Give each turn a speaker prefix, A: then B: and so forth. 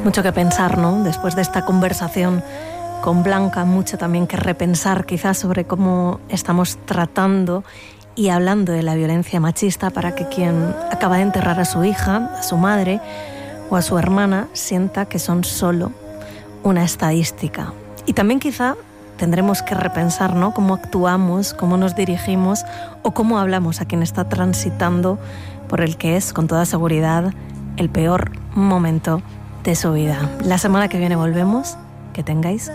A: Mucho que pensar, ¿no? Después de esta conversación con Blanca, mucho también que repensar quizás sobre cómo estamos tratando y hablando de la violencia machista para que quien acaba de enterrar a su hija, a su madre o a su hermana sienta que son solo una estadística. Y también quizá tendremos que repensar, ¿no?, cómo actuamos, cómo nos dirigimos o cómo hablamos a quien está transitando por el que es, con toda seguridad, el peor momento de su vida. La semana que viene volvemos. Que tengáis